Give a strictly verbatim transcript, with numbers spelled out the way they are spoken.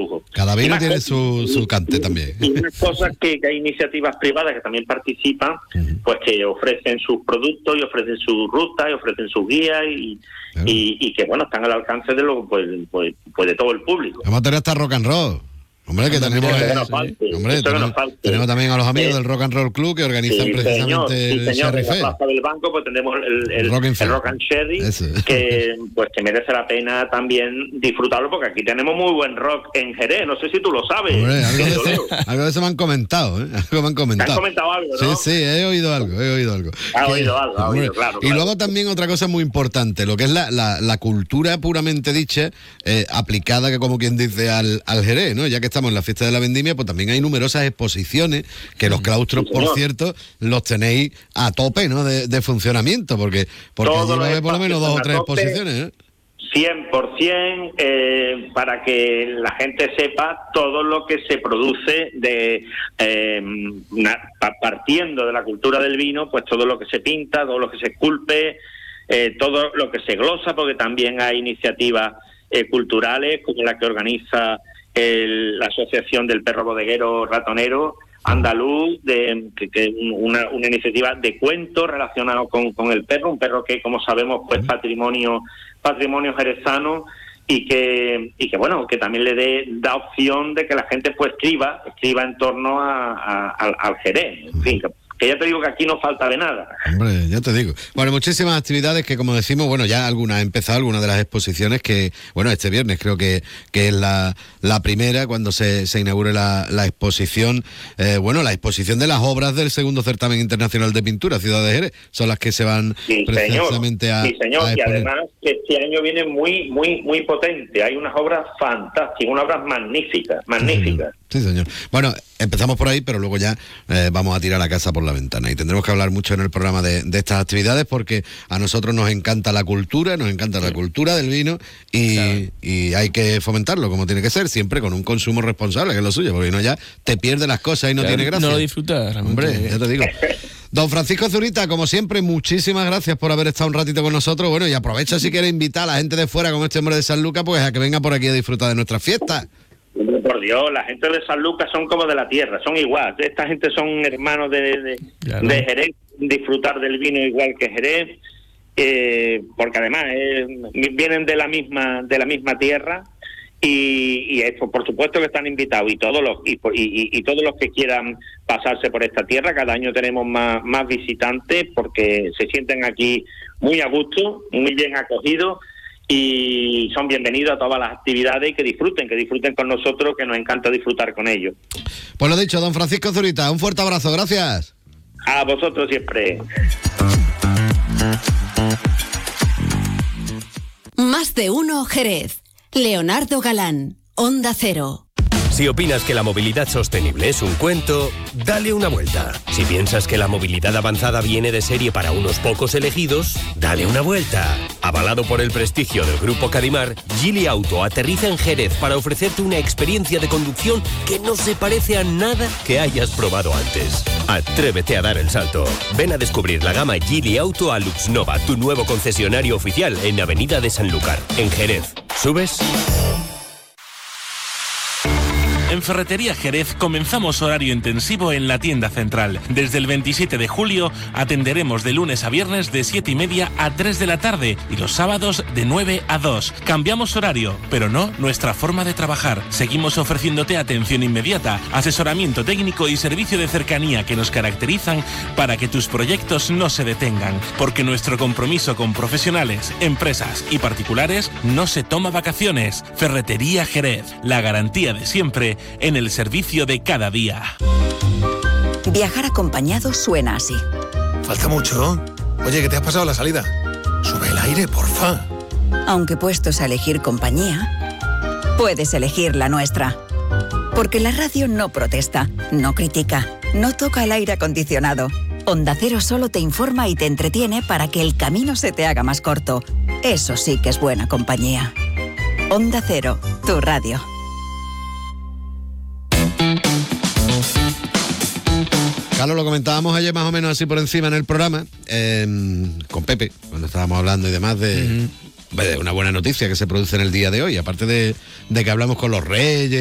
lujo. Cada vino tiene cosas, su, su cante también. Y unas cosas que, que hay iniciativas privadas que también participan, uh-huh. pues que ofrecen sus productos y ofrecen sus rutas y ofrecen sus guías y, claro. y, y que, bueno, están al alcance de lo pues, pues, pues de todo el público. Vamos a tener hasta rock and roll. Hombre, que tenemos, eh, no falte, hombre, tenemos, no tenemos también a los amigos sí. del Rock and Roll Club que organizan sí, precisamente señor, sí, el señor, Sherry en la Plaza del Banco pues tenemos el, el, rock, el rock and Sherry que pues que merece la pena también disfrutarlo porque aquí tenemos muy buen rock en Jerez, no sé si tú lo sabes. Hombre, algo, de eso, algo de eso me han comentado, ¿eh? Algo me han comentado. ¿Te han comentado algo, no? Sí, sí, he oído algo, he oído algo. Ha oído algo, ha oído, claro. Y claro. luego también otra cosa muy importante, lo que es la, la, la cultura puramente dicha, eh, aplicada, que como quien dice, al, al Jerez, ¿no? Ya que estamos en la fiesta de la vendimia, pues también hay numerosas exposiciones, que los claustros, sí, por cierto, los tenéis a tope, ¿no? De, de funcionamiento, porque, porque allí va a haber por lo menos dos o tres exposiciones, ¿eh? cien por ciento eh, para que la gente sepa todo lo que se produce de eh, na, partiendo de la cultura del vino, pues todo lo que se pinta, todo lo que se esculpe, eh, todo lo que se glosa, porque también hay iniciativas eh, culturales como la que organiza el, la Asociación del Perro Bodeguero Ratonero Andaluz, de que, que una, una iniciativa de cuentos relacionados con, con el perro, un perro que, como sabemos, pues patrimonio patrimonio jerezano y que y que bueno, que también le dé da opción de que la gente pues escriba escriba en torno a, a, al, al Jerez, en fin, que, que ya te digo que aquí no falta de nada. Hombre, ya te digo. Bueno, muchísimas actividades que, como decimos, bueno, ya algunas han empezado, algunas de las exposiciones que, bueno, este viernes creo que, que es la, la primera, cuando se, se inaugure la, la exposición, eh, bueno, la exposición de las obras del segundo certamen internacional de pintura, Ciudad de Jerez, son las que se van sí, precisamente señor. a Sí, señor, a y además este año viene muy, muy, muy potente, hay unas obras fantásticas, unas obras magníficas, magníficas. Sí, señor. Bueno, empezamos por ahí, pero luego ya eh, vamos a tirar la casa por la ventana y tendremos que hablar mucho en el programa de, de estas actividades porque a nosotros nos encanta la cultura, nos encanta sí. la cultura del vino y, claro. y hay que fomentarlo como tiene que ser, siempre con un consumo responsable, que es lo suyo, porque si no ya te pierdes las cosas y no claro, tiene gracia. No lo disfrutas. Hombre, ya te digo. Don Francisco Zurita, como siempre, muchísimas gracias por haber estado un ratito con nosotros. Bueno, y aprovecha si quiere invitar a la gente de fuera como este hombre de San Lucas, pues a que venga por aquí a disfrutar de nuestras fiestas. Por Dios, la gente de San Lucas son como de la tierra, son igual. Esta gente son hermanos de, de, claro. de Jerez, disfrutar del vino igual que Jerez, eh, porque además eh, vienen de la misma de la misma tierra y, y esto, por supuesto que están invitados y todos los y, y, y todos los que quieran pasarse por esta tierra. Cada año tenemos más más visitantes porque se sienten aquí muy a gusto, muy bien acogidos. Y son bienvenidos a todas las actividades y que disfruten, que disfruten con nosotros, que nos encanta disfrutar con ellos. Pues lo dicho, don Francisco Zurita, un fuerte abrazo, gracias. A vosotros siempre. Más de uno Jerez. Leonardo Galán, Onda Cero. Si opinas que la movilidad sostenible es un cuento, dale una vuelta. Si piensas que la movilidad avanzada viene de serie para unos pocos elegidos, dale una vuelta. Avalado por el prestigio del Grupo Cadimar, Geely Auto aterriza en Jerez para ofrecerte una experiencia de conducción que no se parece a nada que hayas probado antes. Atrévete a dar el salto. Ven a descubrir la gama Geely Auto a Luxnova, tu nuevo concesionario oficial en Avenida de Sanlúcar, en Jerez. ¿Subes? En Ferretería Jerez comenzamos horario intensivo en la tienda central. Desde el veintisiete de julio atenderemos de lunes a viernes de siete y media a tres de la tarde y los sábados de nueve a dos. Cambiamos horario, pero no nuestra forma de trabajar. Seguimos ofreciéndote atención inmediata, asesoramiento técnico y servicio de cercanía que nos caracterizan para que tus proyectos no se detengan. Porque nuestro compromiso con profesionales, empresas y particulares no se toma vacaciones. Ferretería Jerez, la garantía de siempre en el servicio de cada día. Viajar acompañado suena así. Falta mucho. Oye, que te has pasado la salida. Sube el aire, porfa. Aunque puestos a elegir compañía, puedes elegir la nuestra. Porque la radio no protesta, no critica, no toca el aire acondicionado. Onda Cero solo te informa y te entretiene para que el camino se te haga más corto. Eso sí que es buena compañía. Onda Cero, tu radio. Carlos, lo comentábamos ayer más o menos así por encima en el programa, eh, con Pepe, cuando estábamos hablando y demás de, uh-huh. de una buena noticia que se produce en el día de hoy, aparte de, de que hablamos con los reyes